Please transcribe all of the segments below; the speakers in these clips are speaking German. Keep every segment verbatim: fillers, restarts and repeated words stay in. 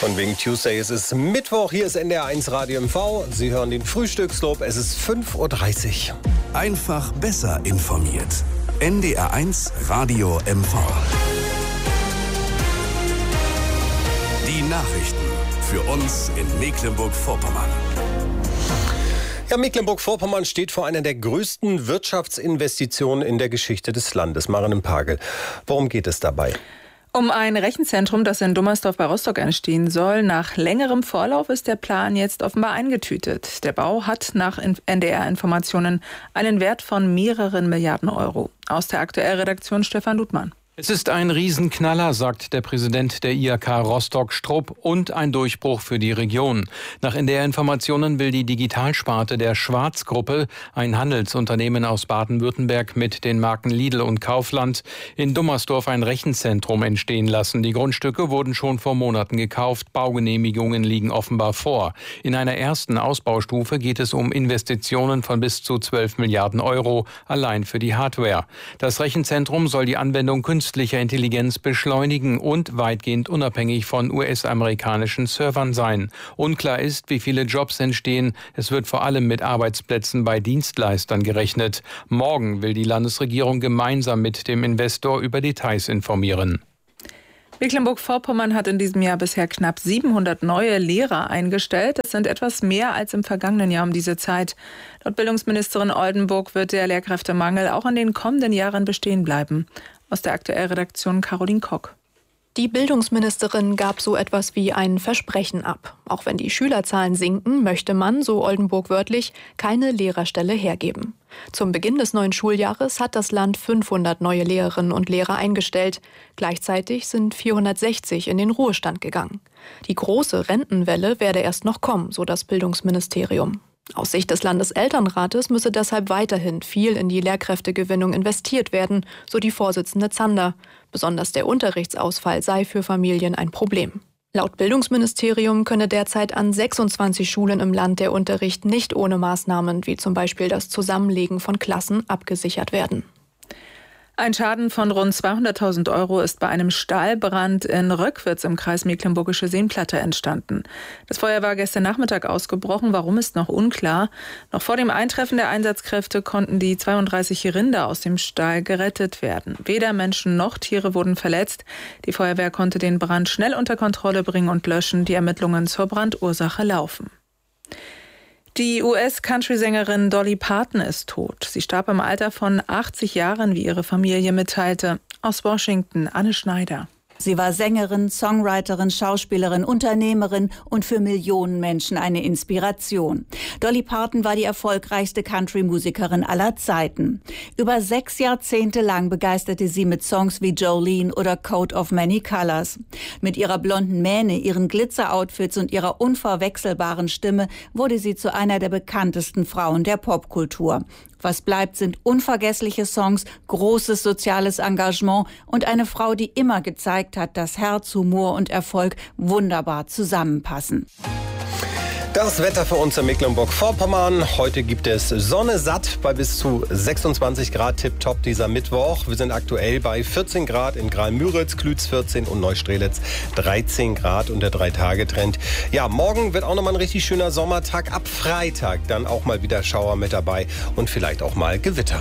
Von wegen Tuesday. Es ist Mittwoch, hier ist N D R eins Radio M V. Sie hören den Frühstückslob. Es ist fünf Uhr dreißig. Einfach besser informiert. N D R eins Radio M V. Die Nachrichten für uns in Mecklenburg-Vorpommern. Ja, Mecklenburg-Vorpommern steht vor einer der größten Wirtschaftsinvestitionen in der Geschichte des Landes. Marianne Pagel, worum geht es dabei? Um ein Rechenzentrum, das in Dummersdorf bei Rostock entstehen soll. Nach längerem Vorlauf ist der Plan jetzt offenbar eingetütet. Der Bau hat nach N D R-Informationen einen Wert von mehreren Milliarden Euro. Aus der Aktuellredaktion Stefan Ludmann. Es ist ein Riesenknaller, sagt der Präsident der I H K Rostock Strupp, und ein Durchbruch für die Region. Nach N D R-Informationen will die Digitalsparte der Schwarz-Gruppe, ein Handelsunternehmen aus Baden-Württemberg mit den Marken Lidl und Kaufland, in Dummersdorf ein Rechenzentrum entstehen lassen. Die Grundstücke wurden schon vor Monaten gekauft, Baugenehmigungen liegen offenbar vor. In einer ersten Ausbaustufe geht es um Investitionen von bis zu zwölf Milliarden Euro, allein für die Hardware. Das Rechenzentrum soll die Anwendung künstlicher Künstliche Intelligenz beschleunigen und weitgehend unabhängig von U S-amerikanischen Servern sein. Unklar ist, wie viele Jobs entstehen. Es wird vor allem mit Arbeitsplätzen bei Dienstleistern gerechnet. Morgen will die Landesregierung gemeinsam mit dem Investor über Details informieren. Mecklenburg-Vorpommern hat in diesem Jahr bisher knapp siebenhundert neue Lehrer eingestellt. Das sind etwas mehr als im vergangenen Jahr um diese Zeit. Laut Bildungsministerin Oldenburg wird der Lehrkräftemangel auch in den kommenden Jahren bestehen bleiben. Aus der Aktuellredaktion Caroline Kock. Die Bildungsministerin gab so etwas wie ein Versprechen ab. Auch wenn die Schülerzahlen sinken, möchte man, so Oldenburg wörtlich, keine Lehrerstelle hergeben. Zum Beginn des neuen Schuljahres hat das Land fünfhundert neue Lehrerinnen und Lehrer eingestellt. Gleichzeitig sind vierhundertsechzig in den Ruhestand gegangen. Die große Rentenwelle werde erst noch kommen, so das Bildungsministerium. Aus Sicht des Landeselternrates müsse deshalb weiterhin viel in die Lehrkräftegewinnung investiert werden, so die Vorsitzende Zander. Besonders der Unterrichtsausfall sei für Familien ein Problem. Laut Bildungsministerium könne derzeit an sechsundzwanzig Schulen im Land der Unterricht nicht ohne Maßnahmen wie zum Beispiel das Zusammenlegen von Klassen abgesichert werden. Ein Schaden von rund zweihunderttausend Euro ist bei einem Stahlbrand in Röckwitz im Kreis Mecklenburgische Seenplatte entstanden. Das Feuer war gestern Nachmittag ausgebrochen, warum ist noch unklar. Noch vor dem Eintreffen der Einsatzkräfte konnten die zweiunddreißig Rinder aus dem Stall gerettet werden. Weder Menschen noch Tiere wurden verletzt. Die Feuerwehr konnte den Brand schnell unter Kontrolle bringen und löschen. Die Ermittlungen zur Brandursache laufen. Die U S-Country-Sängerin Dolly Parton ist tot. Sie starb im Alter von achtzig Jahren, wie ihre Familie mitteilte. Aus Washington, Anne Schneider. Sie war Sängerin, Songwriterin, Schauspielerin, Unternehmerin und für Millionen Menschen eine Inspiration. Dolly Parton war die erfolgreichste Country-Musikerin aller Zeiten. Über sechs Jahrzehnte lang begeisterte sie mit Songs wie Jolene oder Coat of Many Colors. Mit ihrer blonden Mähne, ihren Glitzer-Outfits und ihrer unverwechselbaren Stimme wurde sie zu einer der bekanntesten Frauen der Popkultur. Was bleibt, sind unvergessliche Songs, großes soziales Engagement und eine Frau, die immer gezeigt hat, dass Herz, Humor und Erfolg wunderbar zusammenpassen. Das Wetter für uns in Mecklenburg-Vorpommern. Heute gibt es Sonne satt bei bis zu sechsundzwanzig Grad, tipptopp dieser Mittwoch. Wir sind aktuell bei vierzehn Grad in Graal-Müritz, Klütz vierzehn und Neustrelitz dreizehn Grad und der drei-Tage-Trend. Ja, morgen wird auch nochmal ein richtig schöner Sommertag. Ab Freitag dann auch mal wieder Schauer mit dabei und vielleicht auch mal Gewitter.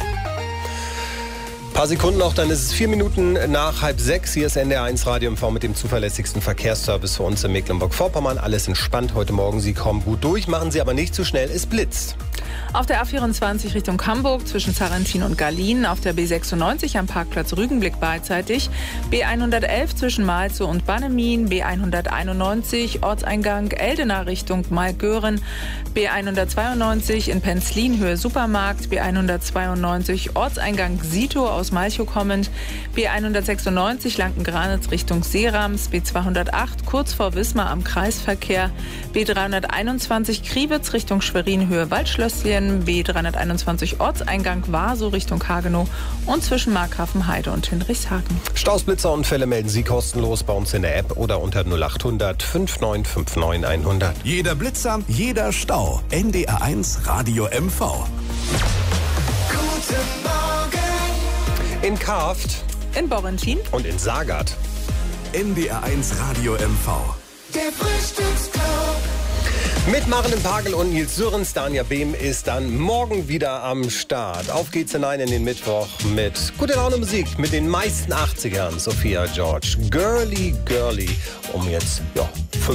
Ein paar Sekunden noch, dann ist es vier Minuten nach halb sechs. Hier ist N D R eins Radio M V mit dem zuverlässigsten Verkehrsservice für uns in Mecklenburg-Vorpommern. Alles entspannt heute Morgen. Sie kommen gut durch, machen Sie aber nicht zu schnell, es blitzt. Auf der A vierundzwanzig Richtung Hamburg zwischen Sarrentin und Gallien, auf der B sechsundneunzig am Parkplatz Rügenblick beidseitig, B hundertelf zwischen Malzow und Bannemin, B hunderteinundneunzig Ortseingang Eldena Richtung Malgören, B hundertzweiundneunzig in Penzlin Höhe Supermarkt, B hundertzweiundneunzig Ortseingang Sito aus Malchow kommend, B hundertsechsundneunzig Lanken-Granitz Richtung Seerams, B zweihundertacht kurz vor Wismar am Kreisverkehr, B dreihunderteinundzwanzig Kriwitz Richtung Schwerin Höhe Waldschlösschen, B dreihunderteinundzwanzig Ortseingang Warsow Richtung Hagenow und zwischen Markgrafenheide und Hinrichshagen. Staus, Blitzerunfälle melden Sie kostenlos bei uns in der App oder unter null achthundert fünfundneunzig neunundfünfzig hundert. Jeder Blitzer, jeder Stau. N D R eins Radio M V. Guten Morgen. In Karft. In Borrentin. Und in Sagat. N D R eins Radio M V. Der Frühstücksclub. Mit Maren Pagel und Nils Sürens, Danja Behm ist dann morgen wieder am Start. Auf geht's hinein in den Mittwoch mit gute Laune Musik, mit den meisten achtzigern. Sophia George, Girly Girly, um jetzt, ja,